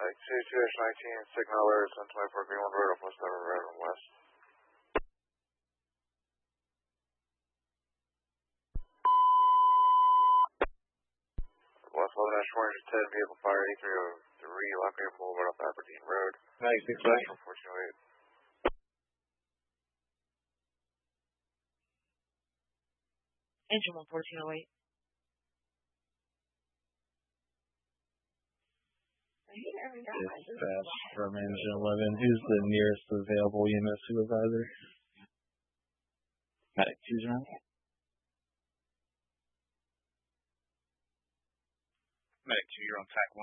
2-19, Signal Alert, 724 Greenwood Road, off West River Road and West. West 11-410, vehicle fire 8303, Lafayette Boulevard off Aberdeen Road. 96 1408. Engine 11408. Dispatch from Engine 11. Who's the nearest available EMS supervisor? Medic 2's around. Medic 2, you're on TAC 1.